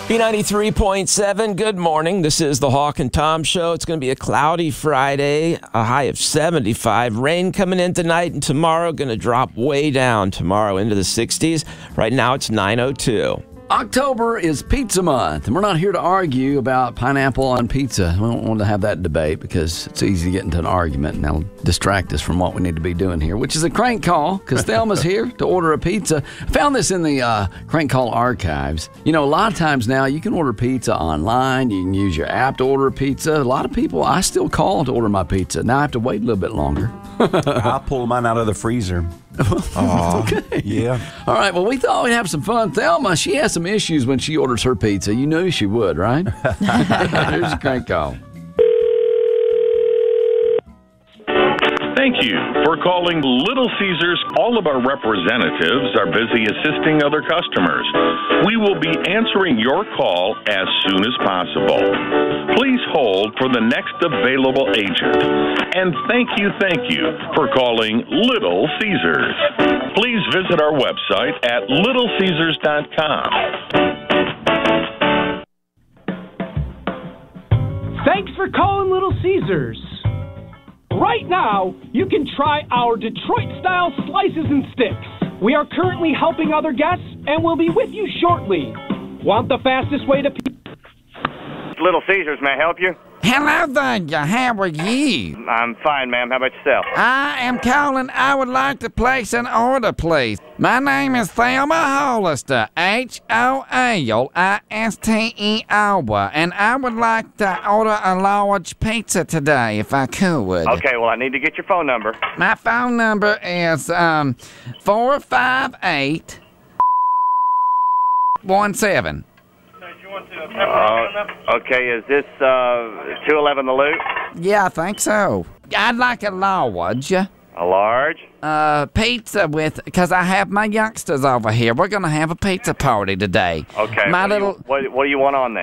B93.7, good morning. This is the Hawk and Tom Show. It's going to be a cloudy Friday, a high of 75. Rain coming in tonight and tomorrow, going to drop way down tomorrow into the 60s. Right now it's 9:02. October is pizza month, and we're not here to argue about pineapple on pizza. We don't want to have that debate because it's easy to get into an argument, and that'll distract us from what we need to be doing here, which is a crank call, because Thelma's here to order a pizza. I found this in the crank call archives. You know, a lot of times now you can order pizza online. You can use your app to order a pizza. A lot of people, I still call to order my pizza. Now I have to wait a little bit longer. I'll pull mine out of the freezer. Okay. Yeah. All right. Well, we thought we'd have some fun. Thelma, she has some issues when she orders her pizza. You knew she would, right? Here's a crank call. Thank you for calling Little Caesars. All of our representatives are busy assisting other customers. We will be answering your call as soon as possible. Please hold for the next available agent. And thank you for calling Little Caesars. Please visit our website at littlecaesars.com. Thanks for calling Little Caesars. Right now, you can try our Detroit-style slices and sticks. We are currently helping other guests, and we'll be with you shortly. Want the fastest way to... Little Caesars, may I help you? Hello there, how are you? I'm fine, ma'am. How about yourself? I am calling. I would like to place an order, please. My name is Thelma Hollister, Hollisteoa, and I would like to order a large pizza today, if I could. Okay, well, I need to get your phone number. My phone number is 458-17. Okay, is this 211 The Loop? Yeah, I think so. I'd like a large. A large? Pizza because I have my youngsters over here. We're going to have a pizza party today. Okay. What do you want on there?